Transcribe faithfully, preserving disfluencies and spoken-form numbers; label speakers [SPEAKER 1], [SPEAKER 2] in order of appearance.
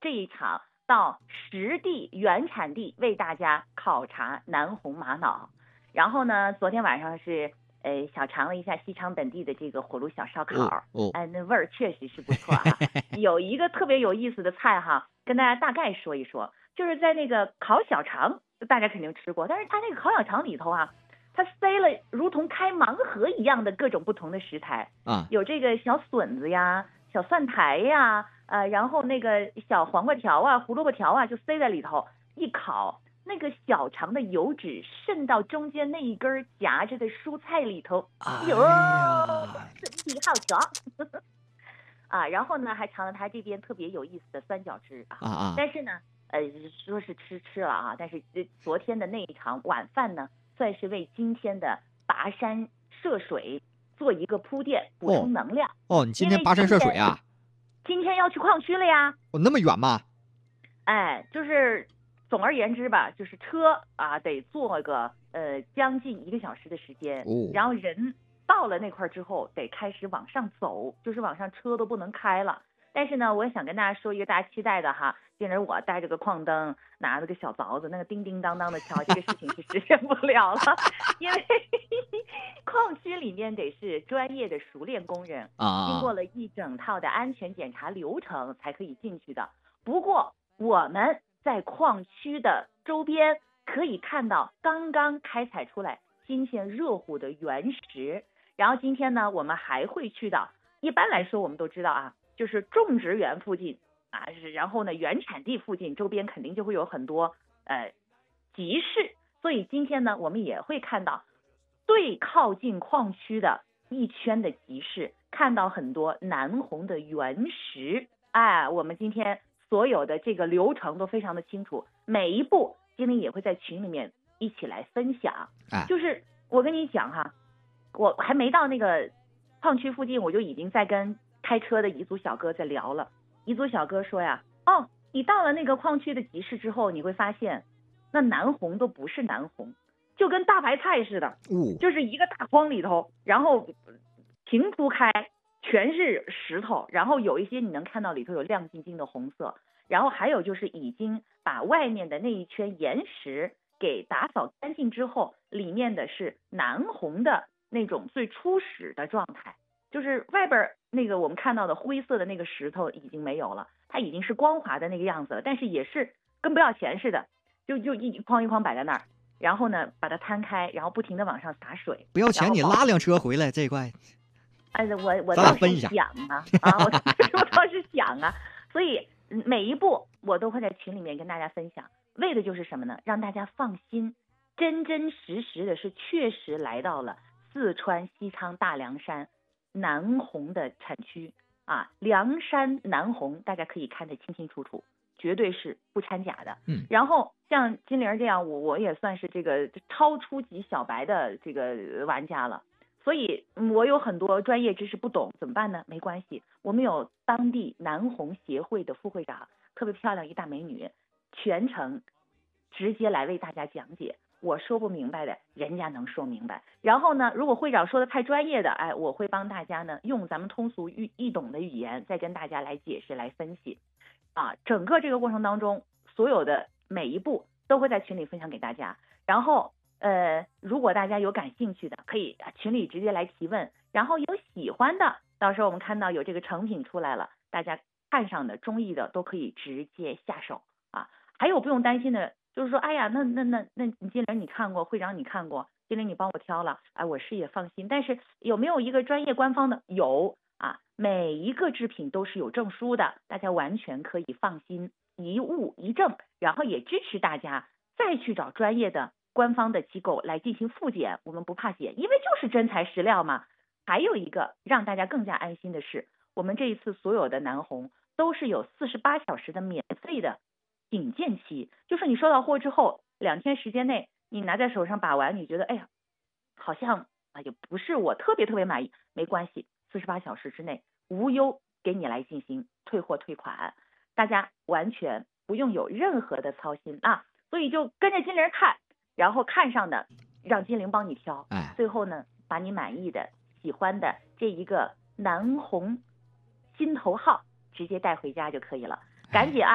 [SPEAKER 1] 这一场到实地原产地为大家考察南红玛瑙。然后呢，昨天晚上是呃小尝了一下西昌本地的这个火炉小烧烤，
[SPEAKER 2] 哦哦
[SPEAKER 1] 哎，那味儿确实是不错啊。有一个特别有意思的菜哈，跟大家大概说一说，就是在那个烤小肠，大家肯定吃过，但是它那个烤小肠里头啊，它塞了如同开盲盒一样的各种不同的食材
[SPEAKER 2] 啊，
[SPEAKER 1] 有这个小笋子呀、小蒜苔呀，呃，然后那个小黄瓜条啊、胡萝卜条啊，就塞在里头一烤。那个小肠的油脂渗到中间那一根夹着的蔬菜里头，哟，身体好强啊！然后呢，还尝了他这边特别有意思的酸角汁啊
[SPEAKER 2] 啊啊！
[SPEAKER 1] 但是呢，呃，说是吃吃了啊，但是昨天的那一场晚饭呢，算是为今天的跋山涉水做一个铺垫，补充能量。
[SPEAKER 2] 哦，哦你今天跋山涉水啊？
[SPEAKER 1] 今天要去矿区了呀？
[SPEAKER 2] 哦，那么远吗？
[SPEAKER 1] 哎，就是。总而言之吧，就是车啊，得坐个呃将近一个小时的时间，
[SPEAKER 2] 哦、
[SPEAKER 1] 然后人到了那块之后，得开始往上走，就是往上车都不能开了。但是呢，我也想跟大家说一个大家期待的哈，竟然我带着个矿灯，拿着个小凿子，那个叮叮当当的敲，这个事情是实现不了了，因为矿区里面得是专业的熟练工人
[SPEAKER 2] 啊，
[SPEAKER 1] 经过了一整套的安全检查流程才可以进去的。不过我们在矿区的周边可以看到刚刚开采出来新鲜热乎的原石，然后今天呢，我们还会去到，一般来说我们都知道啊，就是种植园附近啊，然后呢原产地附近周边肯定就会有很多呃集市，所以今天呢，我们也会看到最靠近矿区的一圈的集市，看到很多南红的原石，哎，我们今天。所有的这个流程都非常的清楚，每一步经理也会在群里面一起来分享。
[SPEAKER 2] 哎，
[SPEAKER 1] 就是我跟你讲哈，我还没到那个矿区附近，我就已经在跟开车的彝族小哥在聊了。彝族小哥说呀，哦，你到了那个矿区的集市之后，你会发现那南红都不是南红，就跟大白菜似的，
[SPEAKER 2] 哦、
[SPEAKER 1] 就是一个大筐里头，然后平铺开。全是石头，然后有一些你能看到里头有亮晶晶的红色，然后还有就是已经把外面的那一圈岩石给打扫干净之后，里面的是南红的那种最初始的状态，就是外边那个我们看到的灰色的那个石头已经没有了，它已经是光滑的那个样子了，但是也是跟不要钱似的，就就一筐一筐摆在那儿，然后呢把它摊开，然后不停的往上洒水，
[SPEAKER 2] 不要钱你拉辆车回来这一块。
[SPEAKER 1] 哎，我我倒是想啊，啊，我我倒是想啊，所以每一步我都会在群里面跟大家分享，为的就是什么呢？让大家放心，真真实实的是确实来到了四川西昌大凉山南红的产区啊，凉山南红大家可以看得清清楚楚，绝对是不掺假的。
[SPEAKER 2] 嗯，
[SPEAKER 1] 然后像金玲这样，我我也算是这个超初级小白的这个玩家了。所以我有很多专业知识不懂怎么办呢？没关系，我们有当地南红协会的副会长，特别漂亮一大美女，全程直接来为大家讲解，我说不明白的人家能说明白。然后呢，如果会长说的太专业的，哎，我会帮大家呢用咱们通俗易易懂的语言再跟大家来解释来分析啊。整个这个过程当中，所有的每一步都会在群里分享给大家，然后呃，如果大家有感兴趣的，可以群里直接来提问，然后有喜欢的，到时候我们看到有这个成品出来了，大家看上的中意的都可以直接下手啊。还有不用担心的，就是说，哎呀，那那那那你金玲你看过，会长你看过，金玲你帮我挑了，哎，我是也放心。但是有没有一个专业官方的？有啊，每一个制品都是有证书的，大家完全可以放心，一物一证，然后也支持大家再去找专业的官方的机构来进行复检，我们不怕检，因为就是真材实料嘛。还有一个让大家更加安心的是，我们这一次所有的南红都是有四十八小时的免费的警鉴期，就是你收到货之后两天时间内，你拿在手上把玩，你觉得哎呀，好像啊也不是我特别特别满意，没关系，四十八小时之内无忧给你来进行退货退款，大家完全不用有任何的操心啊。所以就跟着金玲看。然后看上的让金玲帮你挑，
[SPEAKER 2] 哎，
[SPEAKER 1] 最后呢把你满意的喜欢的这一个南红心头好直接带回家就可以了，赶紧啊